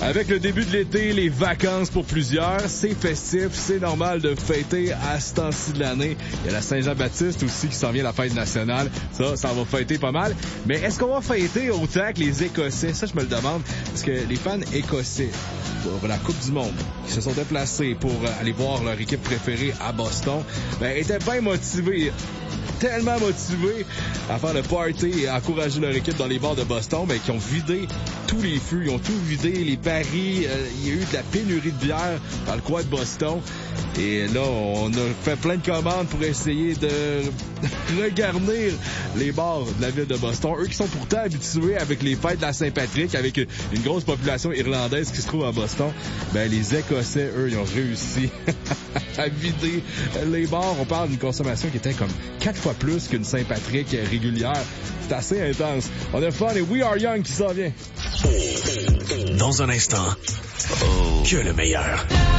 Avec le début de l'été, les vacances pour plusieurs, c'est festif, c'est normal de fêter à ce temps-ci de l'année. Il y a la Saint-Jean-Baptiste aussi qui s'en vient, la fête nationale. Ça va fêter pas mal. Mais est-ce qu'on va fêter autant que les Écossais? Ça, je me le demande. Parce que les fans écossais pour la Coupe du Monde, qui se sont déplacés pour aller voir leur équipe préférée à Boston, étaient bien motivés. Tellement motivés à faire le party et à encourager leur équipe dans les bars de Boston, qui ont vidé tous les fûts, ils ont tout vidé, les paris, il y a eu de la pénurie de bière dans le coin de Boston. Et là, on a fait plein de commandes pour essayer de regarnir les bars de la ville de Boston. Eux qui sont pourtant habitués avec les fêtes de la Saint-Patrick, avec une grosse population irlandaise qui se trouve à Boston. Les Écossais, eux, ils ont réussi à vider les bars. On parle d'une consommation qui était comme 4 fois plus qu'une Saint-Patrick régulière. C'est assez intense. On a fun et We Are Young qui s'en vient. Dans un instant, que le meilleur.